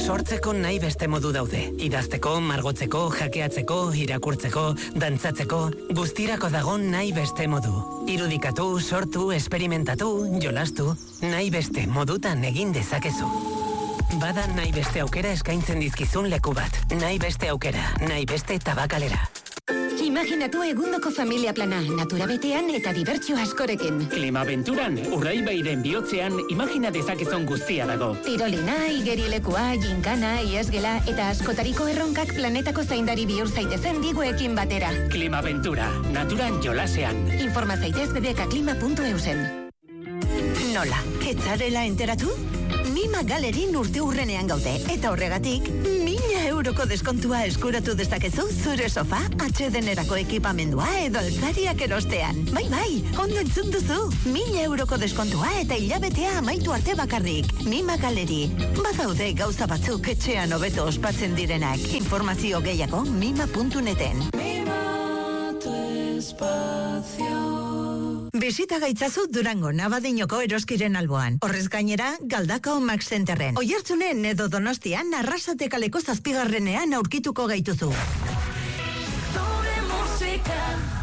Sortzeko nahi beste modu daude. Idazteko, margotzeko, jakeatzeko, irakurtzeko, dantzatzeko, guztirako dago nahi beste modu. Irudikatu, sortu, esperimentatu, jolastu, nahi beste modutan egin dezakezu. Bada nahi beste aukera eskaintzen dizkizun leku bat. Nahi beste aukera, nahi beste tabakalera. Imaginatu egundoko familia plana, natura betean eta dibertsio askorekin. Klimabenturan, Urdaibairen bihotzean, imagina dezakezon guztia dago. Tirolina, igerilekua, ginkana, iesgela eta askotariko erronkak planetako zaindari bihur zaitezen diguekin batera. Klimabentura, naturan jolasean. Informa zaitez bbkklima.eusen. Nola, etzarela enteratu? Mima Galerin urte urrenean gaude, eta horregatik, 1.000 euroko deskontua eskuratu dezakezu zure sofa, atsedenerako ekipamendua edo altzariak erostean. Bai, ondo entzun duzu. 1.000 euroko deskontua eta hilabetea amaitu arte bakarrik. Mima Galeri. Bazaude gauza batzuk etxean hobeto ospatzen direnak. Informazio gehiago mima.neten. Mima tu espacio. Bisita gaitzazu Durango Navadinoko eroskiren alboan. Horrez gainera, Galdakao Max Centerren. Oiartzunen edo Donostian Arrasate kaleko 7. aurkituko gaituzu. Zure musika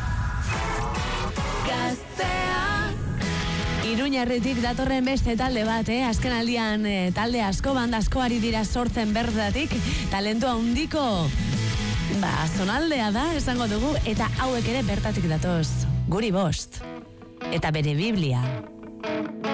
gaztea. Iruñarretik datorren beste talde bat, azken aldian talde asko, banda asko ari dira sortzen bertatik, talentua handiko zonaldea da, esango dugu, eta hauek ere bertatik datoz. Guri bost. Eta bere Biblia.